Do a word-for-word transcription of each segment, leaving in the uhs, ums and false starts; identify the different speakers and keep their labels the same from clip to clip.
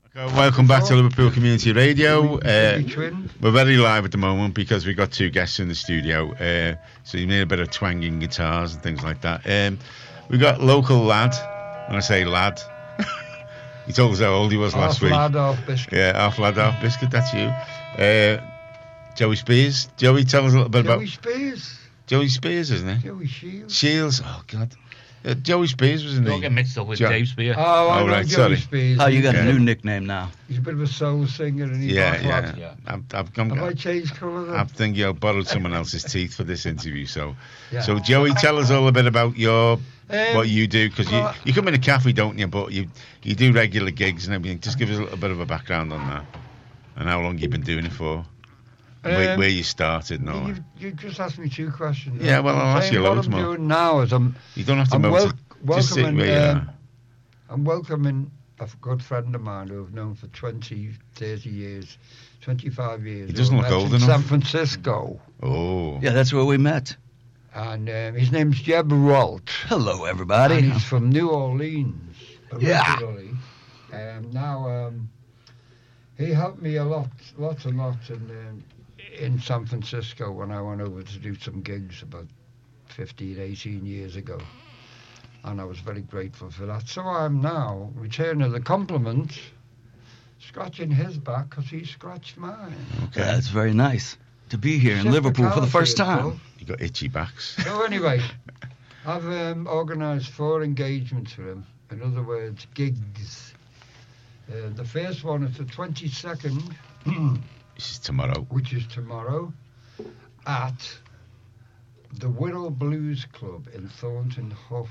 Speaker 1: Uh, Welcome back to Liverpool Community Radio. Uh, we're very live at the moment because we've got two guests in the studio. Uh, so you need a bit of twanging guitars and things like that. Um, we've got local lad. When I say lad, he told us how old he was
Speaker 2: half
Speaker 1: last week.
Speaker 2: Half lad, half biscuit.
Speaker 1: Yeah, half lad, half biscuit. That's you. Uh, Joey Spears. Joey, tell us a little bit
Speaker 2: Joey
Speaker 1: about...
Speaker 2: Spears.
Speaker 1: Joey Spears, isn't it?
Speaker 2: Joey Shields.
Speaker 1: Shields. Oh, God. Uh, Joey Spears was in the...
Speaker 3: Don't get mixed up with
Speaker 1: Jo-
Speaker 3: Dave Spear.
Speaker 2: Oh, I
Speaker 1: Oh,
Speaker 2: know
Speaker 1: right,
Speaker 2: Joey
Speaker 1: sorry.
Speaker 2: Spears.
Speaker 4: Oh, you got
Speaker 1: Yeah.
Speaker 4: a new nickname now.
Speaker 2: He's a bit of a soul singer and he's
Speaker 1: Yeah,
Speaker 2: half
Speaker 1: yeah.
Speaker 2: lad.
Speaker 3: Yeah.
Speaker 1: I've, I've, I'm,
Speaker 2: Have I changed colour then?
Speaker 1: I think you borrowed someone else's teeth for this interview. So,
Speaker 2: Yeah.
Speaker 1: so Joey, tell us all a bit about your
Speaker 2: Um,
Speaker 1: what you do, because
Speaker 2: well,
Speaker 1: you you come in a cafe, don't you? But you you do regular gigs and everything. Just give us a little bit of a background on that and how long you've been doing it for, and where,
Speaker 2: Um,
Speaker 1: where you started. No,
Speaker 2: You, you just asked me two questions.
Speaker 1: Yeah, well, I'll
Speaker 2: I'm
Speaker 1: ask you
Speaker 2: saying what
Speaker 1: loads
Speaker 2: I'm
Speaker 1: more.
Speaker 2: doing now is I'm
Speaker 1: you don't have to
Speaker 2: I'm
Speaker 1: move.
Speaker 2: wel-
Speaker 1: to, just sit
Speaker 2: welcoming
Speaker 1: where you
Speaker 2: um,
Speaker 1: are.
Speaker 2: I'm welcoming a f- good friend of mine who I've known for twenty, thirty years, twenty-five years.
Speaker 1: He doesn't
Speaker 2: who I
Speaker 1: look
Speaker 2: met
Speaker 1: old
Speaker 2: in
Speaker 1: enough.
Speaker 2: San Francisco,
Speaker 1: Oh,
Speaker 4: Yeah, that's where we met.
Speaker 2: and um, his name's Jeb Ralt.
Speaker 4: Hello,
Speaker 2: And
Speaker 4: everybody.
Speaker 2: he's from New Orleans
Speaker 4: Yeah.
Speaker 2: originally. Um, now um, he helped me a lot, lot and lot in um, in San Francisco when I went over to do some gigs about fifteen, eighteen years ago, and I was very grateful for that. So I'm now returning the compliment, scratching his back because he scratched mine.
Speaker 1: okay.
Speaker 4: That's very nice to be here in Liverpool for the first
Speaker 2: Reciprocity,
Speaker 4: time.
Speaker 1: You got itchy backs.
Speaker 2: So anyway, I've um, organised four engagements for him. In other words, gigs. Uh, the first one is the twenty-second,
Speaker 1: This is tomorrow.
Speaker 2: which is tomorrow, at the Wirral Blues Club in Thornton Huff.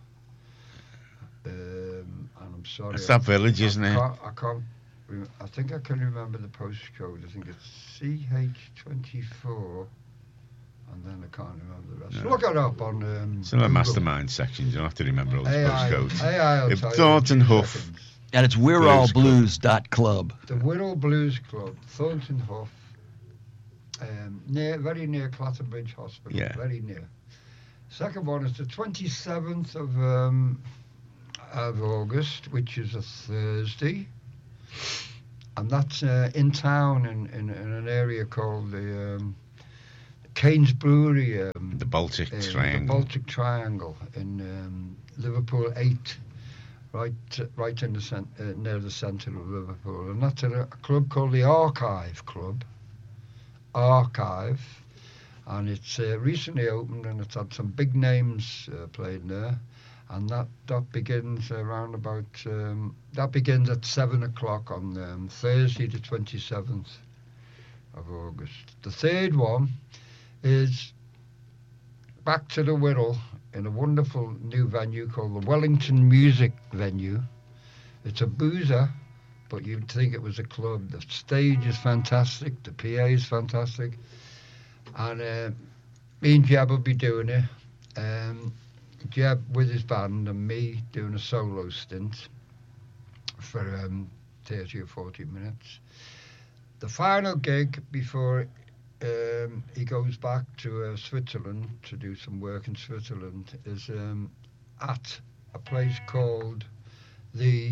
Speaker 2: Um, and I'm sorry.
Speaker 1: That's that village,
Speaker 2: I
Speaker 1: isn't it?
Speaker 2: can't, I can't. rem- I think I can remember the postcode. I think it's C H twenty-four. And then I can't remember the rest.
Speaker 1: No.
Speaker 2: Look it up on. Um,
Speaker 1: It's in the
Speaker 2: Google.
Speaker 1: mastermind section. You don't have to remember all the
Speaker 2: A I,
Speaker 1: postcodes.
Speaker 2: A I will
Speaker 1: If
Speaker 2: tell you
Speaker 1: Thornton
Speaker 2: in two
Speaker 1: Huff.
Speaker 2: seconds.
Speaker 4: And it's we're
Speaker 1: Blues
Speaker 4: all
Speaker 1: Club.
Speaker 4: blues dot club.
Speaker 2: The Wirral Blues Club, Thornton Huff, um, near, very near Clatterbridge Hospital.
Speaker 1: Yeah.
Speaker 2: Very near. Second one is the twenty-seventh of um, of August, which is a Thursday, and that's uh, in town in, in, in an area called the um, Kane's Brewery. Um,
Speaker 1: The Baltic
Speaker 2: uh,
Speaker 1: Triangle.
Speaker 2: The Baltic Triangle in um, Liverpool eight, right, right in the cent- uh, near the centre of Liverpool, and that's at a, a club called the Archive Club. Archive, and it's uh, recently opened, and it's had some big names uh, playing there, and that that begins around about um, that begins at seven o'clock on um, Thursday, the twenty-seventh of August. The third one is back to the Wirral in a wonderful new venue called the Wellington Music Venue. It's a boozer, but you'd think it was a club. The stage is fantastic, the P A is fantastic, and uh, me and Jeb will be doing it. Um, Jeb with his band and me doing a solo stint for um, thirty or forty minutes. The final gig before um, he goes back to uh, Switzerland to do some work in Switzerland is um, at a place called the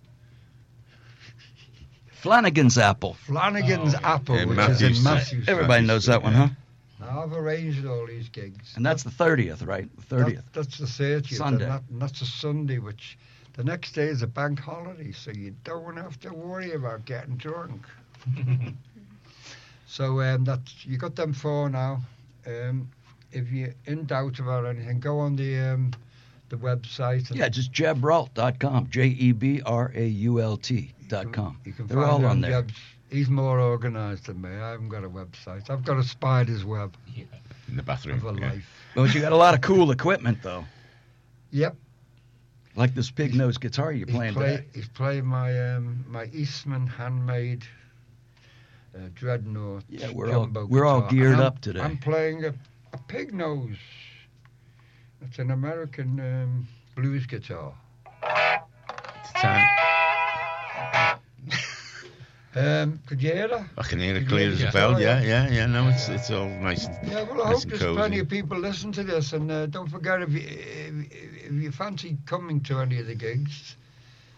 Speaker 4: Flanagan's Apple.
Speaker 2: Flanagan's
Speaker 3: Oh, yeah.
Speaker 2: Apple,
Speaker 1: In
Speaker 2: which
Speaker 1: Matthew
Speaker 2: is in
Speaker 1: Street.
Speaker 2: Matthew Street.
Speaker 4: Everybody knows that one, huh?
Speaker 2: Now, I've arranged all these gigs.
Speaker 4: And that's the thirtieth, right? The thirtieth.
Speaker 2: That, that's the thirtieth.
Speaker 4: Sunday.
Speaker 2: And, that, and that's a Sunday, which the next day is a bank holiday, so you don't have to worry about getting drunk. So um, that's you got them four now. Um, if you're in doubt about anything, go on the um, the website. And
Speaker 4: Yeah, just jebrault dot com. J E B R A U L T dot
Speaker 2: you
Speaker 4: com.
Speaker 2: You can
Speaker 4: They're
Speaker 2: find
Speaker 4: all
Speaker 2: it
Speaker 4: on there.
Speaker 2: Jeb's. He's more organised than me. I haven't got a website. I've got a spider's web
Speaker 3: Yeah.
Speaker 1: In the bathroom.
Speaker 2: of a
Speaker 1: yeah.
Speaker 2: life.
Speaker 4: But you got a lot of cool equipment, though.
Speaker 2: Yep.
Speaker 4: Like this pig nose guitar you're
Speaker 2: He's,
Speaker 4: playing
Speaker 2: play,
Speaker 4: today.
Speaker 2: he's playing my um, my Eastman handmade uh, dreadnought.
Speaker 4: Yeah, we're all
Speaker 2: jumbo
Speaker 4: we're all
Speaker 2: guitar.
Speaker 4: geared
Speaker 2: And I'm-
Speaker 4: up today.
Speaker 2: I'm playing a, a pig nose. It's an American um, blues guitar.
Speaker 1: It's time.
Speaker 2: Um, could you hear that?
Speaker 1: I can hear it
Speaker 2: Could
Speaker 1: clear
Speaker 2: you
Speaker 1: as
Speaker 2: hear
Speaker 1: a
Speaker 2: the
Speaker 1: bell.
Speaker 2: guitar,
Speaker 1: Yeah, yeah, yeah. No, it's it's all nice. And,
Speaker 2: Yeah, well, I
Speaker 1: nice
Speaker 2: hope
Speaker 1: and
Speaker 2: there's
Speaker 1: cozy.
Speaker 2: plenty of people listen to this, and uh, don't forget if you if, if you fancy coming to any of the gigs,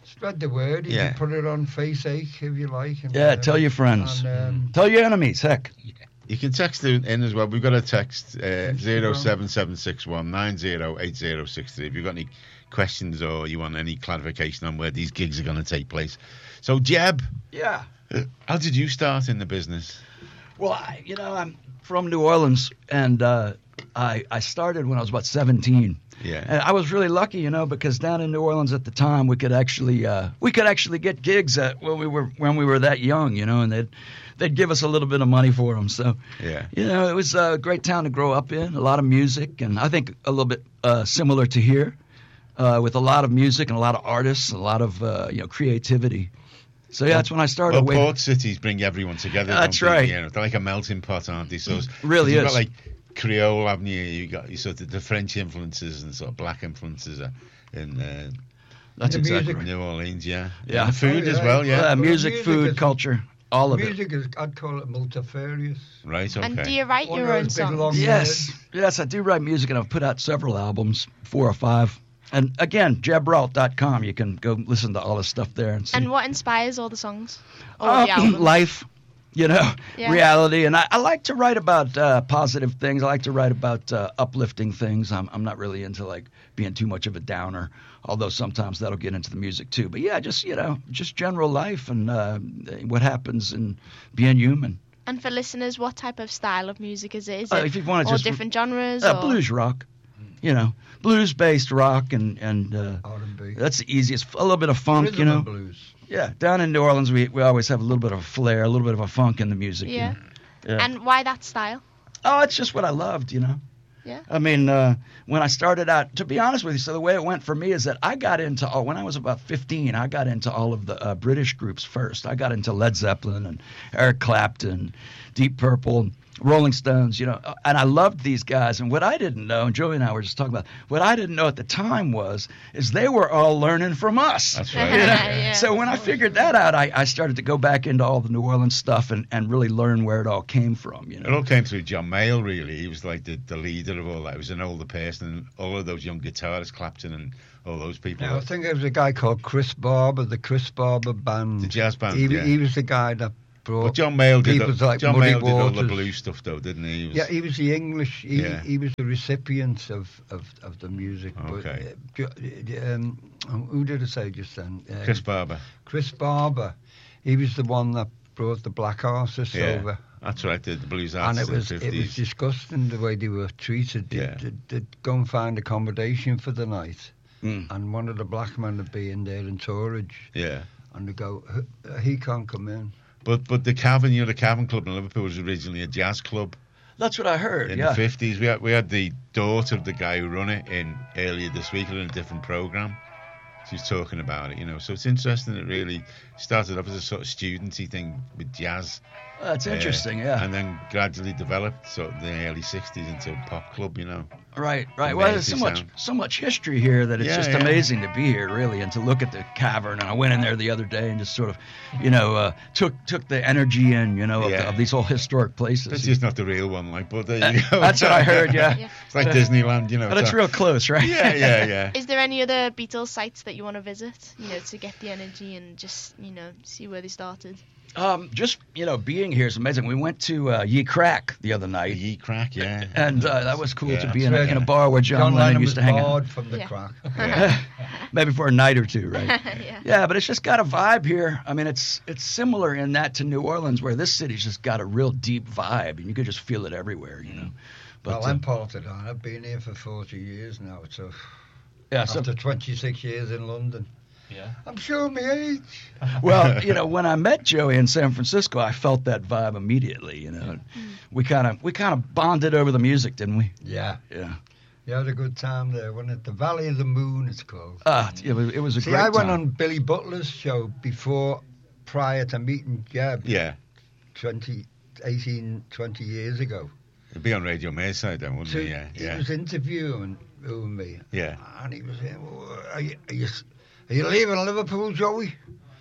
Speaker 2: Spread the word. You
Speaker 1: Yeah.
Speaker 2: can put it on FaceAche if you like. And
Speaker 4: Yeah,
Speaker 2: whatever.
Speaker 4: tell your friends.
Speaker 2: And, um,
Speaker 4: Tell your enemies, heck.
Speaker 1: You can text it in as well. We've got a text uh,
Speaker 2: Instagram.
Speaker 1: zero seven seven six one nine zero eight zero six three if you've got any questions or you want any clarification on where these gigs are going to take place. So, Jeb,
Speaker 4: Yeah.
Speaker 1: uh, how did you start in the business?
Speaker 4: Well, I, you know, I'm from New Orleans, and uh, I I started when I was about seventeen.
Speaker 1: Yeah.
Speaker 4: And I was really lucky, you know, because down in New Orleans at the time, we could actually uh, we could actually get gigs at when we were when we were that young, you know, and they'd they'd give us a little bit of money for them. So,
Speaker 1: Yeah.
Speaker 4: you know, it was a great town to grow up in. A lot of music, and I think a little bit uh, similar to here, uh, with a lot of music and a lot of artists, and a lot of uh, you know creativity. So yeah, that's when I started.
Speaker 1: Well,
Speaker 4: way-
Speaker 1: port cities bring everyone together.
Speaker 4: That's
Speaker 1: don't they?
Speaker 4: right.
Speaker 1: You know, they're like a melting pot, aren't they? So it's-
Speaker 4: Really
Speaker 1: you've
Speaker 4: is.
Speaker 1: got like Creole, haven't you? You got you sort of the French influences and sort of black influences are in uh,
Speaker 4: That's
Speaker 2: The
Speaker 4: exactly
Speaker 2: music.
Speaker 4: right.
Speaker 1: New Orleans, yeah.
Speaker 4: Yeah.
Speaker 1: And the food
Speaker 2: Oh,
Speaker 1: as
Speaker 2: yeah.
Speaker 1: well, yeah.
Speaker 4: Uh,
Speaker 2: Well,
Speaker 4: music,
Speaker 2: music
Speaker 4: food,
Speaker 2: is-
Speaker 4: culture, all of it.
Speaker 2: music is, I'd call it multifarious.
Speaker 1: Right, okay.
Speaker 3: And do you write
Speaker 2: One
Speaker 3: your
Speaker 2: of
Speaker 3: own
Speaker 2: those big
Speaker 3: songs?
Speaker 2: long-
Speaker 4: Yes, yes, I do write music, and I've put out several albums, four or five. And again, jeb brault dot com, you can go listen to all the stuff there and see.
Speaker 3: And what inspires all the songs? Or
Speaker 4: Uh,
Speaker 3: the albums?
Speaker 4: life, you know,
Speaker 3: Yeah.
Speaker 4: reality. And I, I like to write about uh, positive things. I like to write about uh, uplifting things. I'm, I'm not really into like being too much of a downer, although sometimes that'll get into the music too. But yeah, just, you know, just general life and uh, what happens in being human.
Speaker 3: And for listeners, what type of style of music is it? Is
Speaker 4: Uh,
Speaker 3: it
Speaker 4: if you wanna
Speaker 3: all
Speaker 4: just-
Speaker 3: different genres?
Speaker 4: Uh,
Speaker 3: or?
Speaker 4: blues rock, you know, blues-based rock and, and uh,
Speaker 2: R and B.
Speaker 4: that's the easiest. A little bit of funk,
Speaker 2: Rhythm
Speaker 4: you know.
Speaker 2: and blues.
Speaker 4: Yeah, down in New Orleans, we, we always have a little bit of a flair, a little bit of a funk in the music. you
Speaker 3: Yeah.
Speaker 4: know. Yeah.
Speaker 3: And why that style?
Speaker 4: Oh, it's just what I loved, you know.
Speaker 3: Yeah.
Speaker 4: I mean, uh, when I started out, to be honest with you, so the way it went for me is that I got into all, when I was about fifteen, I got into all of the uh, British groups first. I got into Led Zeppelin and Eric Clapton, Deep Purple, Rolling Stones, you know, and I loved these guys. And what I didn't know, and Joey and I were just talking about, what I didn't know at the time was, is they were all learning from us.
Speaker 1: That's
Speaker 3: Yeah.
Speaker 1: right.
Speaker 4: You know?
Speaker 3: Yeah.
Speaker 4: So when I figured that out, I, I started to go back into all the New Orleans stuff and, and really learn where it all came from, you
Speaker 1: It
Speaker 4: know.
Speaker 1: all came through John Mayall, really. He was like the, the leader of all that. He was an older person, and all of those young guitarists, Clapton and all those people.
Speaker 2: Now, I think there was a guy called Chris Barber, the Chris Barber Band.
Speaker 1: The jazz band,
Speaker 2: He,
Speaker 1: yeah.
Speaker 2: he was the guy that brought.
Speaker 1: But John Mayall did,
Speaker 2: people
Speaker 1: the,
Speaker 2: like
Speaker 1: John
Speaker 2: Muddy
Speaker 1: Mayall did all the
Speaker 2: Waters.
Speaker 1: blues stuff, though, didn't he? He was,
Speaker 2: Yeah, he was the English. He,
Speaker 1: Yeah.
Speaker 2: he was the recipient of, of, of the music.
Speaker 1: Okay.
Speaker 2: But, uh, ju- um, who did I say just then? Um,
Speaker 1: Chris Barber.
Speaker 2: Chris Barber. He was the one that brought the black artists
Speaker 1: Yeah.
Speaker 2: over.
Speaker 1: That's right, the, the blues
Speaker 2: And
Speaker 1: artists
Speaker 2: it was
Speaker 1: in the
Speaker 2: it was
Speaker 1: fifties.
Speaker 2: disgusting the way they were treated. They'd,
Speaker 1: Yeah.
Speaker 2: they'd, they'd go and find accommodation for the night.
Speaker 4: Mm.
Speaker 2: And one of the black men would be in there in Torridge.
Speaker 1: Yeah.
Speaker 2: And they go, "H- he can't come in.
Speaker 1: But but the Cavern, you know, the Cavern Club in Liverpool was originally a jazz club
Speaker 4: That's what I heard,
Speaker 1: in
Speaker 4: yeah.
Speaker 1: the fifties. We had, we had the daughter of the guy who run it in earlier this week in a different programme. She's talking about it, you know. So it's interesting. It really started off as a sort of studenty thing with jazz.
Speaker 4: That's
Speaker 1: uh,
Speaker 4: interesting, yeah.
Speaker 1: And then gradually developed sort of in the early sixties into a pop club, you know.
Speaker 4: Right, right.
Speaker 1: The
Speaker 4: Well, there's so
Speaker 1: Macy
Speaker 4: much,
Speaker 1: sound.
Speaker 4: so much history here that it's
Speaker 1: Yeah,
Speaker 4: just
Speaker 1: yeah.
Speaker 4: amazing to be here, really, and to look at the cavern. And I went in there the other day and just sort of, you know, uh, took took the energy in, you know, of,
Speaker 1: Yeah.
Speaker 4: the, of these whole historic places.
Speaker 1: That's just not the real one, like, but there you
Speaker 4: Uh,
Speaker 1: go.
Speaker 4: That's what I heard, yeah.
Speaker 3: Yeah.
Speaker 1: It's like Disneyland, you know.
Speaker 4: But it's
Speaker 1: so-
Speaker 4: real close, right?
Speaker 1: Yeah, yeah, yeah.
Speaker 3: Is there any other Beatles sites that you want to visit? You know, to get the energy and just, you know, see where they started.
Speaker 4: Um, just you know, being here is amazing. We went to uh, Ye Crack the other
Speaker 1: The
Speaker 4: night,
Speaker 1: Ye Crack, yeah.
Speaker 4: and uh, that was cool
Speaker 1: Yeah,
Speaker 4: to be in a,
Speaker 2: that's
Speaker 4: in a
Speaker 2: right.
Speaker 4: bar where John, Lennon used
Speaker 2: was
Speaker 4: to hang out.
Speaker 2: barred from the
Speaker 3: Yeah.
Speaker 2: crack.
Speaker 1: Yeah.
Speaker 4: Maybe for a night or two, right?
Speaker 3: Yeah.
Speaker 4: Yeah, but it's just got a vibe here. I mean, it's it's similar in that to New Orleans, where this city's just got a real deep vibe, and you could just feel it everywhere, you know. But
Speaker 2: Well,
Speaker 4: uh,
Speaker 2: I'm part of that. I've been here for forty years now. So
Speaker 4: yeah, so,
Speaker 2: after twenty-six years in London.
Speaker 5: Yeah.
Speaker 2: I'm showing my age.
Speaker 4: well, you know, when I met Joey in San Francisco, I felt that vibe immediately. You know, we kind of we kind of bonded over the music, didn't we?
Speaker 2: Yeah.
Speaker 4: Yeah.
Speaker 2: You had a good time there, wasn't it? The Valley of the Moon, it's called.
Speaker 4: Ah, it was it was a
Speaker 2: See,
Speaker 4: great
Speaker 2: I went
Speaker 4: time.
Speaker 2: on Billy Butler's show before, prior to meeting Jeb,
Speaker 1: Yeah.
Speaker 2: twenty, eighteen, twenty years ago.
Speaker 1: It'd be on Radio Merside then, wouldn't
Speaker 2: So
Speaker 1: it? Yeah,
Speaker 2: he
Speaker 1: yeah.
Speaker 2: was interviewing interviewing me.
Speaker 1: Yeah.
Speaker 2: And he was saying, well, are, you, are, you, are you leaving Liverpool, Joey?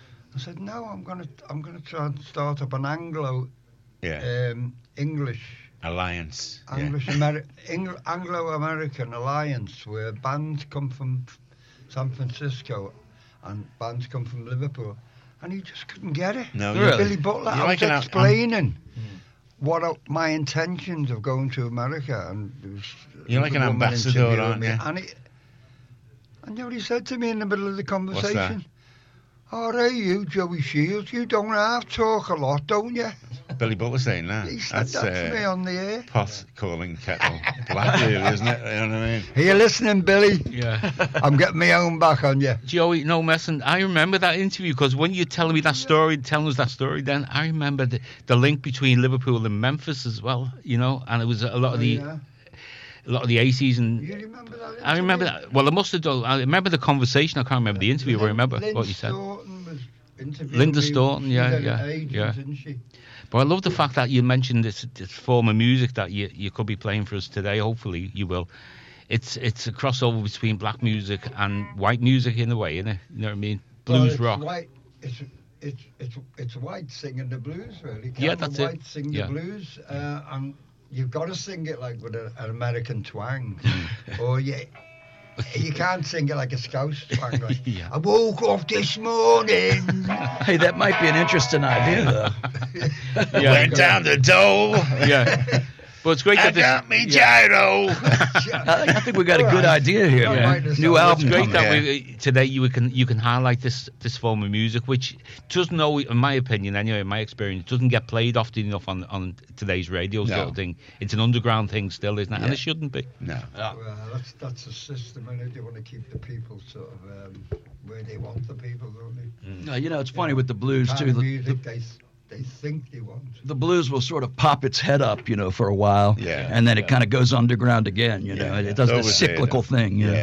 Speaker 2: I said, no, I'm going to I'm gonna try and start up an Anglo
Speaker 1: Yeah.
Speaker 2: um, English
Speaker 1: Alliance. Yeah.
Speaker 2: English Ameri- Eng- Anglo-American alliance where bands come from San Francisco and bands come from Liverpool, and he just couldn't get it.
Speaker 1: No,
Speaker 4: Really?
Speaker 2: Billy Butler,
Speaker 1: You're
Speaker 2: I
Speaker 1: like
Speaker 2: was
Speaker 1: an-
Speaker 2: explaining what I, my intentions of going to America, and there was
Speaker 1: You're like an
Speaker 2: another woman
Speaker 1: ambassador,
Speaker 2: interviewing
Speaker 1: aren't
Speaker 2: me,
Speaker 1: you?
Speaker 2: And, he, and you know what he said to me in the middle of the
Speaker 1: that?
Speaker 2: conversation? All right, you, Joey Shields, you don't have to talk a lot, don't you?
Speaker 1: Billy Butler saying that.
Speaker 2: He said
Speaker 1: That's
Speaker 2: that to me
Speaker 1: uh,
Speaker 2: on the air.
Speaker 1: pot calling kettle black, really, isn't it? You know what I mean?
Speaker 2: Are you listening, Billy?
Speaker 5: Yeah.
Speaker 2: I'm getting my own back on you.
Speaker 5: Joey, no messing. I remember that interview because when you're telling me that story, telling us that story, then I remember the, the link between Liverpool and Memphis as well. You know, and it was a lot of the
Speaker 2: Oh, yeah.
Speaker 5: a lot of the eighties and.
Speaker 2: You remember that?
Speaker 5: I remember
Speaker 2: interview?
Speaker 5: that. Well, I must have done. I remember the conversation. I can't remember the interview, but I remember
Speaker 2: Lynn
Speaker 5: what you said.
Speaker 2: Staunton was interviewing
Speaker 5: Linda
Speaker 2: me.
Speaker 5: Staunton,
Speaker 2: She's
Speaker 5: yeah,
Speaker 2: an
Speaker 5: yeah,
Speaker 2: agent,
Speaker 5: yeah.
Speaker 2: Isn't she?
Speaker 5: But I love the fact that you mentioned this, this form of music that you, you could be playing for us today. Hopefully you will. It's it's a crossover between black music and white music in a way, isn't it? You know what I mean?
Speaker 2: Well,
Speaker 5: Blues
Speaker 2: it's
Speaker 5: rock.
Speaker 2: White, it's it's it's it's white singing the blues, really.
Speaker 5: Yeah,
Speaker 2: Campbell
Speaker 5: that's it.
Speaker 2: White sing
Speaker 5: Yeah.
Speaker 2: the blues, uh, and you've got to sing it like with a, an American twang,
Speaker 5: Mm.
Speaker 2: or you you can't sing it like a Scouse twang. Like,
Speaker 5: Yeah.
Speaker 2: I woke up this morning.
Speaker 4: Hey, that might be an interesting idea, though.
Speaker 5: Yeah.
Speaker 1: Went down the dole.
Speaker 5: Yeah. But it's great
Speaker 1: I
Speaker 5: that this,
Speaker 1: got me
Speaker 5: yeah.
Speaker 1: gyro.
Speaker 4: I think, I think we got a good
Speaker 2: Alright.
Speaker 4: idea here,
Speaker 2: Don't
Speaker 4: man.
Speaker 2: mind us
Speaker 4: New
Speaker 2: all.
Speaker 4: album
Speaker 5: It's great
Speaker 4: coming.
Speaker 5: that
Speaker 1: Yeah.
Speaker 5: we, today you can you can highlight this this form of music, which doesn't know, in my opinion, anyway, in my experience, doesn't get played often enough on on today's radio
Speaker 1: No.
Speaker 5: sort of thing. It's an underground thing still, isn't it? And
Speaker 1: Yeah.
Speaker 5: it shouldn't be.
Speaker 1: No.
Speaker 2: Well, that's that's a system, and they want to keep the people sort of um, where they want the people, don't they?
Speaker 4: No, you know, it's funny with the blues,
Speaker 2: Kind
Speaker 4: too.
Speaker 2: of
Speaker 4: The,
Speaker 2: music
Speaker 4: the,
Speaker 2: they they think they want.
Speaker 4: the blues will sort of pop its head up, you know, for a while.
Speaker 1: Yeah.
Speaker 4: And then it
Speaker 1: Yeah.
Speaker 4: kind of goes underground again, you know.
Speaker 1: Yeah,
Speaker 4: It
Speaker 1: yeah.
Speaker 4: does
Speaker 1: It's
Speaker 4: the
Speaker 1: always there,
Speaker 4: cyclical
Speaker 1: though.
Speaker 4: thing, you know.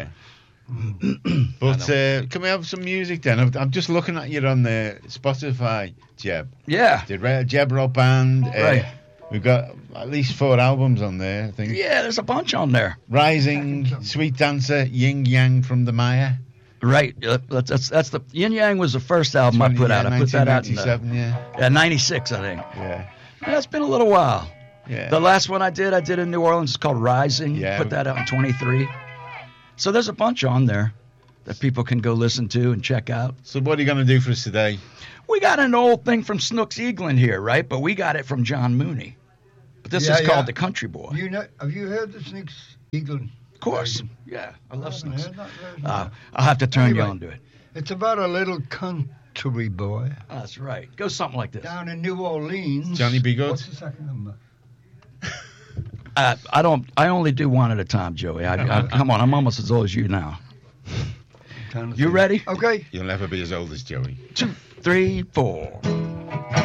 Speaker 1: Yeah. But uh, can we have some music then? I'm, I'm just looking at you on the Spotify, Jeb.
Speaker 4: Yeah.
Speaker 1: The Re- Jeb Rock Band. Uh,
Speaker 4: Right.
Speaker 1: We've got at least four albums on there, I think.
Speaker 4: Yeah, there's a bunch on there.
Speaker 1: Rising, Sweet Dancer, Yin Yang from the Maya.
Speaker 4: Right. uh, That's, that's, that's the Yin Yang was the first album I put
Speaker 1: yeah,
Speaker 4: out. I put that out in
Speaker 1: nineteen ninety-seven, yeah.
Speaker 4: uh, ninety-six, I think.
Speaker 1: Yeah.
Speaker 4: Yeah, it's been a little while.
Speaker 1: Yeah.
Speaker 4: The last one I did, I did in New Orleans. It's called Rising.
Speaker 1: Yeah.
Speaker 4: Put that out in twenty-three. So there's a bunch on there that people can go listen to and check out.
Speaker 1: So what are you going to do for us today?
Speaker 4: We got an old thing from Snooks Eaglin here, right? But we got it from John Mooney. But this
Speaker 2: Yeah,
Speaker 4: is called
Speaker 2: yeah.
Speaker 4: The Country Boy.
Speaker 2: You know, have you heard the Snooks Eaglin?
Speaker 4: Of course.
Speaker 2: version?
Speaker 4: Yeah, I
Speaker 2: I
Speaker 4: love
Speaker 2: haven't
Speaker 4: Snooks.
Speaker 2: heard that version.
Speaker 4: Uh, I'll have to turn you
Speaker 2: Anyway.
Speaker 4: on to it.
Speaker 2: It's about a little country boy
Speaker 4: That's right. Go something like this.
Speaker 2: down in New Orleans.
Speaker 1: Johnny B. Good?
Speaker 2: What's the second number?
Speaker 4: Uh, I don't. I only do one at a time, Joey. I, I, come on, I'm almost as old as you now.
Speaker 2: Trying to
Speaker 4: You
Speaker 2: think.
Speaker 4: ready?
Speaker 2: Okay.
Speaker 1: You'll never be as old as Joey.
Speaker 4: Two, three, four.